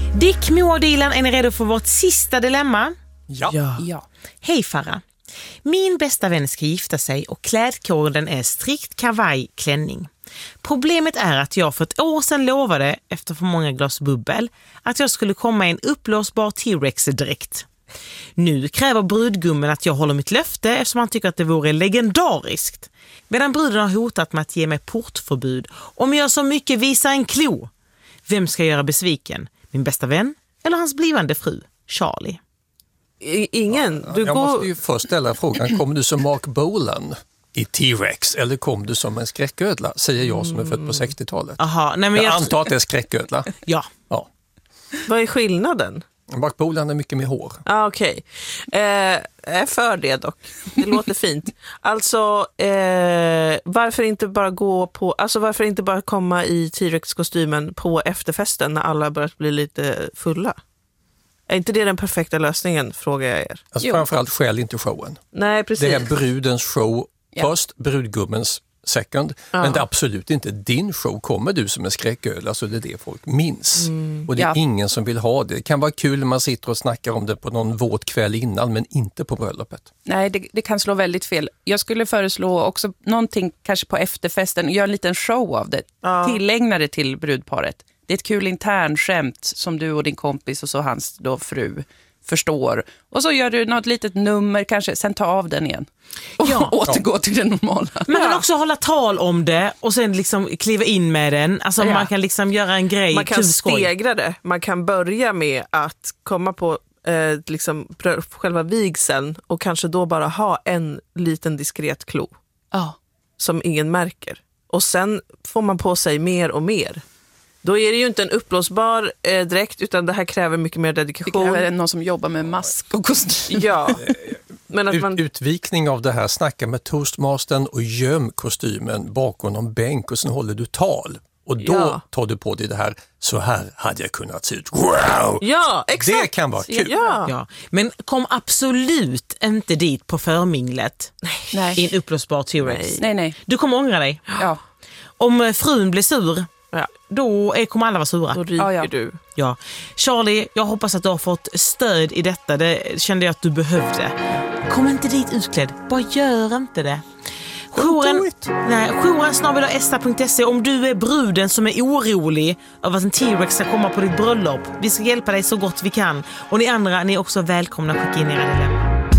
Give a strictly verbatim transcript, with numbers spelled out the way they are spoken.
Dick, Moa och Dilan, är ni redo för vårt sista dilemma? Ja. Ja. Ja. Hej Farah. Min bästa vän ska gifta sig och klädkoden är strikt kavaj-klänning. Problemet är att jag för ett år sedan lovade, efter för många glas bubbel, att jag skulle komma i en upplåsbar T-Rex-dräkt. Nu kräver brudgummen att jag håller mitt löfte eftersom han tycker att det vore legendariskt. Medan bruden har hotat med att ge mig portförbud om jag så mycket visar en klo. Vem ska göra besviken? Min bästa vän eller hans blivande fru, Charlie? Ingen. Du jag går... måste ju först ställa frågan, kommer du som Mark Bolan i T-Rex eller kom du som en skräcködla? Säger jag som är född på sextiotalet. Aha, nej, men jag, jag antar att det är skräcködla. Ja. Ja. Vad är skillnaden? Mark Bolan är mycket mer hår. Ah, okej. Okay. Eh, jag är för det dock. Det låter fint. Alltså, eh, varför inte bara gå på... Alltså varför inte bara komma i T-Rex-kostymen på efterfesten när alla börjat bli lite fulla? Är inte det den perfekta lösningen, frågar jag er? Alltså framförallt skäl inte showen. Nej, precis. Det är brudens show Ja. först, brudgummens second. Ja. Men det är absolut inte din show. Kommer du som en skräcköl, alltså det är det folk minns. Mm. Och det är Ja. ingen som vill ha det. Det kan vara kul när man sitter och snackar om det på någon våt kväll innan, men inte på bröllopet. Nej, det, det kan slå väldigt fel. Jag skulle föreslå också någonting kanske på efterfesten. Gör en liten show av det. Ja. Tillägna det till brudparet. Det är ett kul internskämt som du och din kompis och så hans då fru förstår. Och så gör du något litet nummer, kanske sen ta av den igen. Och Ja. återgå till det normala. Man kan också hålla tal om det och sen liksom kliva in med den. Alltså Ja. man kan liksom göra en grej. Man kan kul skoj. stegra det. Man kan börja med att komma på eh, liksom, brö- själva vigseln och kanske då bara ha en liten diskret klo Ja. som ingen märker. Och sen får man på sig mer och mer. Då är det ju inte en uppblåsbar eh, dräkt utan det här kräver mycket mer Det dedikation. kräver någon som jobbar med mask och kostym. Ja, men att Ut, man... Utvikning av det här, snacka med toastmastern och göm kostymen bakom någon bänk och sen håller du tal. Och då Ja. tar du på dig det här, så här hade jag kunnat se ut. Wow! Ja, exakt. Det kan vara kul. Ja. Ja. Men kom absolut inte dit på förminglet Nej. i en upplösbar T-Rex. Nej, nej. Du kommer ångra dig. Ja. Om frun blir sur, Ja. då är, kommer alla vara sura. Då ryker Ja, ja. du. Ja. Charlie, jag hoppas att du har fått stöd i detta. Det kände jag att du behövde. Kom inte dit utklädd. Bara gör inte det. Jouren, nej, jouren snabel-a esta punkt se om du är bruden som är orolig över att en T-Rex ska komma på ditt bröllop. Vi ska hjälpa dig så gott vi kan. Och ni andra, ni är också välkomna att skicka in era dilemma.